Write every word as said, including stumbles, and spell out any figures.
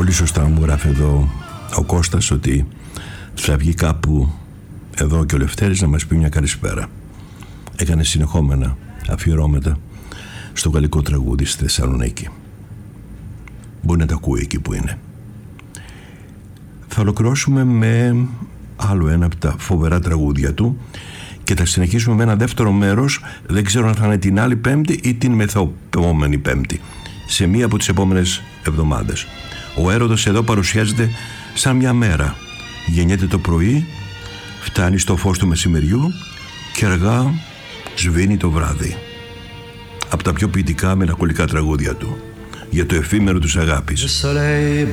Πολύ σωστά μου γράφει εδώ ο Κώστας ότι θα βγει κάπου εδώ και ο Λευτέρης να μας πει μια καλησπέρα. Έκανε συνεχόμενα αφιερώματα στο γαλλικό τραγούδι στη Θεσσαλονίκη. Μπορεί να τα ακούει εκεί που είναι. Θα ολοκληρώσουμε με άλλο ένα από τα φοβερά τραγούδια του και θα συνεχίσουμε με ένα δεύτερο μέρος. Δεν ξέρω αν θα είναι την άλλη Πέμπτη ή την μεθεπόμενη Πέμπτη, σε μία από τις επόμενες εβδομάδες. Ο έρωτας εδώ παρουσιάζεται σαν μια μέρα. Γεννιέται το πρωί, φτάνει στο φως του μεσημεριού και αργά σβήνει το βράδυ. Από τα πιο ποιητικά μελαγχολικά τραγούδια του για το εφήμερο της αγάπης.